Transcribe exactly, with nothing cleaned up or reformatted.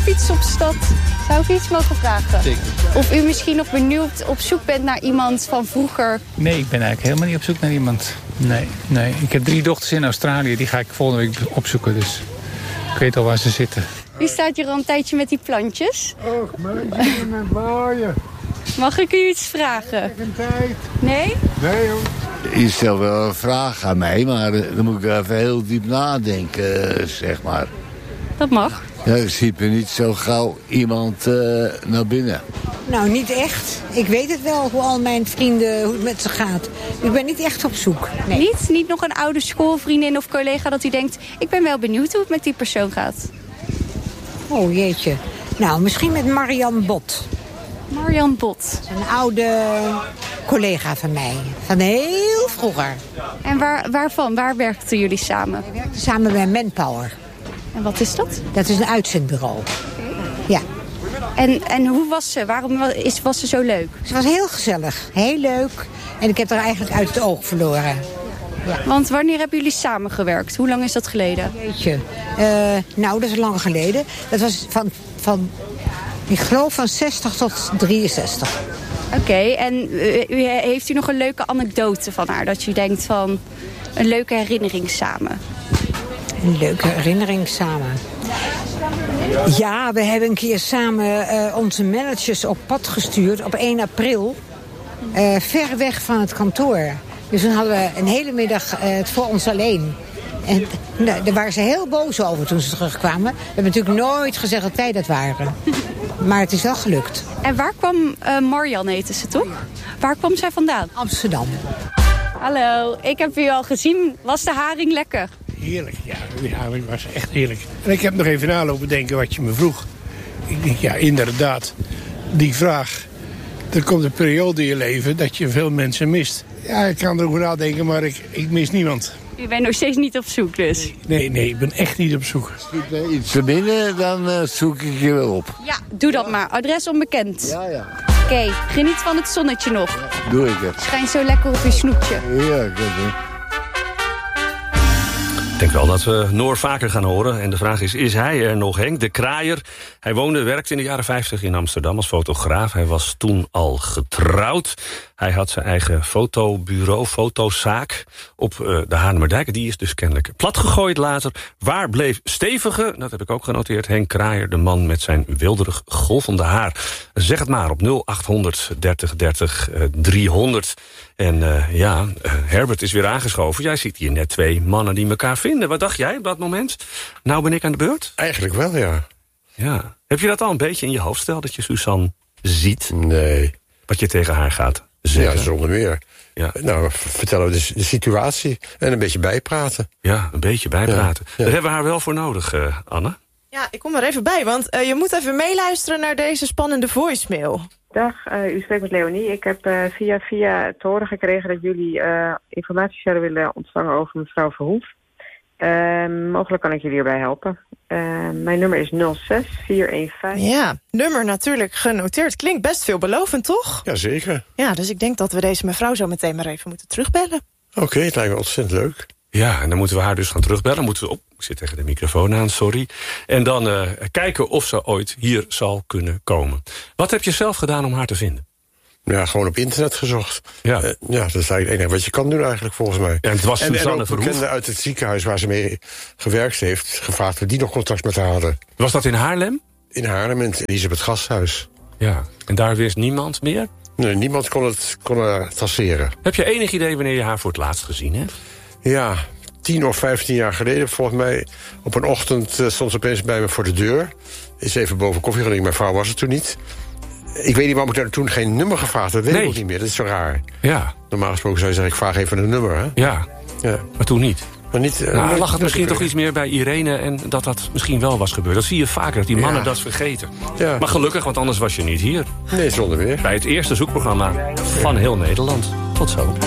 fietsen op stad. Zou ik iets mogen vragen? Zeker. Of u misschien nog benieuwd op zoek bent naar iemand van vroeger? Nee, ik ben eigenlijk helemaal niet op zoek naar iemand. Nee, nee. Ik heb drie dochters in Australië. Die ga ik volgende week opzoeken. Dus ik weet al waar ze zitten. U staat hier al een tijdje met die plantjes. Och, meisje, met waaien. Mag ik u iets vragen? Een tijd. Nee? Nee, hoor. Je stelt wel een vraag aan mij, maar dan moet ik even heel diep nadenken, zeg maar. Dat mag. Ja, je ziet me niet zo gauw iemand uh, naar binnen. Nou, niet echt. Ik weet het wel, hoe al mijn vrienden, hoe het met ze gaat. Ik ben niet echt op zoek. Nee. Niet? Niet nog een oude schoolvriendin of collega dat u denkt... ik ben wel benieuwd hoe het met die persoon gaat. Oh, jeetje. Nou, misschien met Marian Bot. Marian Bot. Een oude collega van mij. Van heel vroeger. En waar, waarvan? Waar werkten jullie samen? We werkten samen bij Manpower. En wat is dat? Dat is een uitzendbureau. Ja. En, en hoe was ze? Waarom is, was ze zo leuk? Ze was heel gezellig. Heel leuk. En ik heb haar eigenlijk uit het oog verloren. Ja. Want wanneer hebben jullie samengewerkt? Hoe lang is dat geleden? Jeetje. Uh, nou, dat is lang geleden. Dat was van, van ik geloof van zestig tot drieënzestig. Oké, okay, en u, u, heeft u nog een leuke anekdote van haar? Dat u denkt van een leuke herinnering samen? Een leuke herinnering samen. Ja, we hebben een keer samen uh, onze managers op pad gestuurd op één april. Uh, ver weg van het kantoor. Dus toen hadden we een hele middag uh, het voor ons alleen. En nou, daar waren ze heel boos over toen ze terugkwamen. We hebben natuurlijk nooit gezegd dat wij dat waren. Maar het is wel gelukt. En waar kwam uh, Marjan, heette ze toch? Waar kwam zij vandaan? Amsterdam. Hallo, ik heb u al gezien. Was de haring lekker? Heerlijk, ja. Die haring was echt heerlijk. En ik heb nog even nalopen denken wat je me vroeg. Ik denk, ja, inderdaad. Die vraag. Er komt een periode in je leven dat je veel mensen mist. Ja, ik kan erover nadenken, maar ik, ik mis niemand. U bent nog steeds niet op zoek dus? Nee, nee, nee, ik ben echt niet op zoek. Schiet mij iets te binnen, dan uh, zoek ik je wel op. Ja, doe dat maar. Adres onbekend. Ja, ja. Oké, okay, geniet van het zonnetje nog. Ja, doe ik het. Schijnt zo lekker op uw snoetje. Ja, ik weet het. Ik denk wel dat we Noor vaker gaan horen. En de vraag is, is hij er nog, Henk de Kraaier? Hij woonde, werkte in de jaren vijftig in Amsterdam als fotograaf. Hij was toen al getrouwd. Hij had zijn eigen fotobureau, fotozaak op uh, de Haarlemmerdijk. Die is dus kennelijk platgegooid later. Waar bleef Stevige? Dat heb ik ook genoteerd. Henk Kraaier, de man met zijn wilderig golvende haar. Zeg het maar op nul achthonderd dertig dertig uh, driehonderd. En uh, ja, uh, Herbert is weer aangeschoven. Jij ziet hier net twee mannen die elkaar vinden. Wat dacht jij op dat moment? Nou ben ik aan de beurt? Eigenlijk wel, ja. Ja. Heb je dat al een beetje in je hoofd? Stel dat je Suzanne ziet. Nee. Wat je tegen haar gaat zeggen. Ja, zonder meer. Ja. Nou, vertellen we de, de situatie en een beetje bijpraten. Ja, een beetje bijpraten. Ja, ja. Daar hebben we haar wel voor nodig, uh, Anne. Ja, ik kom er even bij, want uh, je moet even meeluisteren naar deze spannende voicemail. Dag, uh, u spreekt met Leonie. Ik heb uh, via via te horen gekregen dat jullie uh, informatie zouden willen ontvangen over mevrouw Verhoef. Uh, mogelijk kan ik jullie hierbij helpen. Uh, mijn nummer is nul zes vier een vijf. Ja, nummer natuurlijk genoteerd. Klinkt best veelbelovend, toch? Jazeker. Ja, dus ik denk dat we deze mevrouw zo meteen maar even moeten terugbellen. Oké, okay, het lijkt me ontzettend leuk. Ja, en dan moeten we haar dus gaan terugbellen. Moeten we op, ik zit tegen de microfoon aan, sorry. En dan uh, kijken of ze ooit hier zal kunnen komen. Wat heb je zelf gedaan om haar te vinden? Ja, gewoon op internet gezocht. Ja, uh, ja dat is eigenlijk het enige wat je kan doen eigenlijk, volgens mij. Ja, het was en, Suzanne en ook Verhoef. bekenden uit het ziekenhuis waar ze mee gewerkt heeft, gevraagd of die nog contact met haar hadden. Was dat in Haarlem? In Haarlem, in het Elisabeth Gasthuis. Ja, en daar wist niemand meer? Nee, niemand kon het kon haar traceren. Heb je enig idee wanneer je haar voor het laatst gezien hebt? Ja, tien of vijftien jaar geleden, volgens mij. Op een ochtend uh, stond ze opeens bij me voor de deur. Is even boven koffie gedronken, mijn vrouw was het toen niet. Ik weet niet waarom ik daar toen geen nummer gevraagd heb. Dat weet nee. ik ook niet meer, dat is zo raar. Ja. Normaal gesproken zou je zeggen, ik vraag even een nummer. Hè? Ja, ja, maar toen niet. Maar niet uh, nou, lag het misschien toch iets meer bij Irene en dat dat misschien wel was gebeurd. Dat zie je vaker, dat die mannen ja. dat vergeten. Ja. Maar gelukkig, want anders was je niet hier. Nee, zonder meer. Bij het eerste zoekprogramma van heel Nederland. Tot zo.